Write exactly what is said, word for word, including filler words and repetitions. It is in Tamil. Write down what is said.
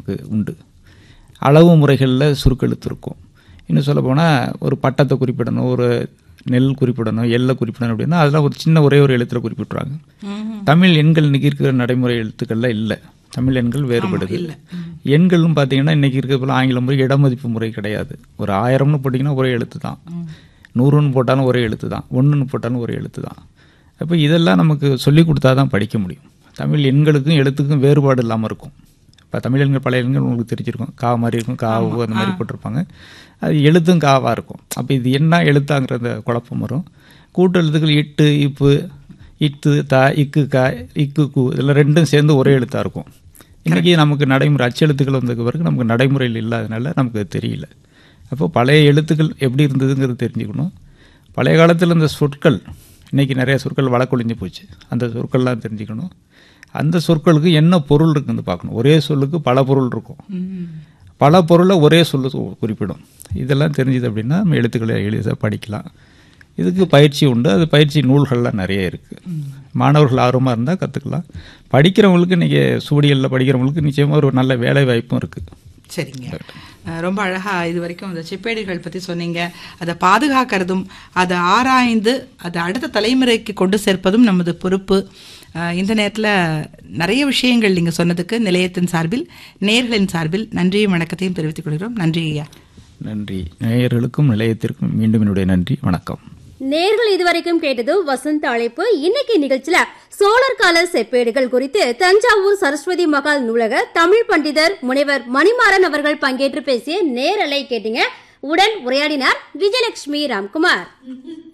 நமக்கு உண்டு. அளவு முறைகளில் சுருக்கெழுத்து இருக்கும். இன்னும் சொல்ல போனால் ஒரு பட்டத்தை குறிப்பிடணும், ஒரு நெல் குறிப்பிடணும், எல்லை குறிப்பிடணும் அப்படின்னா அதெல்லாம் ஒரு சின்ன ஒரே ஒரு எழுத்தில் குறிப்பிட்றாங்க. தமிழ் எண்கள் இன்றைக்கி இருக்கிற நடைமுறை எழுத்துக்கள்லாம் இல்லை. தமிழ் எண்கள் வேறுபடுது. எண்களும் பார்த்தீங்கன்னா இன்றைக்கி இருக்கிற போல ஆங்கில முறை இடமதிப்பு முறை கிடையாது. ஒரு ஆயிரம்னு போட்டிங்கன்னா ஒரே எழுத்து தான், நூறுன்னு போட்டாலும் ஒரே எழுத்து தான், ஒன்றுன்னு போட்டாலும் ஒரே எழுத்து தான். அப்போ இதெல்லாம் நமக்கு சொல்லிக் கொடுத்தா தான் படிக்க முடியும். தமிழ் எண்களுக்கும் எழுத்துக்கும் வேறுபாடு இல்லாமல் இருக்கும். இப்போ தமிழ் எண்கள் பழைய எண்கள் உங்களுக்கு தெரிஞ்சிருக்கும், கா மாதிரி இருக்கும், காவு அந்த மாதிரி போட்டிருப்பாங்க. அது எழுத்தும் காவாக இருக்கும். அப்போ இது என்ன எழுத்தாங்கிற அந்த குழப்பம் வரும். கூட்டு எழுத்துக்கள் இட்டு, இப்பு, இத்து, தா, இக்கு, கா, இக்கு, கு இதெல்லாம் ரெண்டும் சேர்ந்து ஒரே எழுத்தாக இருக்கும். இன்றைக்கி நமக்கு நடைமுறை அச்செழுத்துக்கள் வந்ததுக்கு பிறகு நமக்கு நடைமுறையில் இல்லாதனால நமக்கு தெரியல. அப்போ பழைய எழுத்துக்கள் எப்படி இருந்ததுங்கிறது தெரிஞ்சுக்கணும். பழைய காலத்தில் இந்த சொற்கள், இன்றைக்கி நிறைய சொற்கள் வழக்கொழிஞ்சு போச்சு, அந்த சொற்கள்லாம் தெரிஞ்சுக்கணும். அந்த சொற்களுக்கு என்ன பொருள் இருக்குன்னு பார்க்கணும். ஒரே சொல்லுக்கு பல பொருள் இருக்கும், பல பொருளை ஒரே சொல்லு குறிப்பிடும். இதெல்லாம் தெரிஞ்சுது அப்படின்னா நம்ம எழுத்துக்களை எளிதாக படிக்கலாம். இதுக்கு பயிற்சி உண்டு. அது பயிற்சி நூல்கள்லாம் நிறைய இருக்குது. மாணவர்கள் ஆர்வமாக இருந்தால் கற்றுக்கலாம். படிக்கிறவங்களுக்கு இன்றைக்கி சுவடிகளில் படிக்கிறவங்களுக்கு நிச்சயமாக ஒரு நல்ல வேலை வாய்ப்பும் இருக்குது. சரிங்க, ரொம்ப அழகாக இது வரைக்கும் அந்த செப்பேடுகள் பற்றி சொன்னீங்க. அதை பாதுகாக்கிறதும் அதை ஆராய்ந்து அதை அடுத்த தலைமுறைக்கு கொண்டு சேர்ப்பதும் நமது பொறுப்பு. இந்த நேரத்தில் நிறைய விஷயங்கள் நீங்கள் சொன்னதுக்கு நிலையத்தின் சார்பில், நேயர்களின் சார்பில் நன்றியும் வணக்கத்தையும் தெரிவித்துக் கொள்கிறோம். நன்றி ஐயா. நன்றி. நேயர்களுக்கும் நிலையத்திற்கும் மீண்டும் என்னுடைய நன்றி, வணக்கம். நேர்கள் இதுவரைக்கும் கேட்டது வசந்த அழைப்பு. இன்னைக்கு நிகழ்ச்சியில சோழர் கால செப்பேடுகள் குறித்து தஞ்சாவூர் சரஸ்வதி மகால் நூலக தமிழ் பண்டிதர் முனைவர் மணிமாறன் அவர்கள் பங்கேற்று பேசிய நேரலை கேட்டீங்க. உடன் உரையாடினார் விஜயலட்சுமி ராம்குமார்.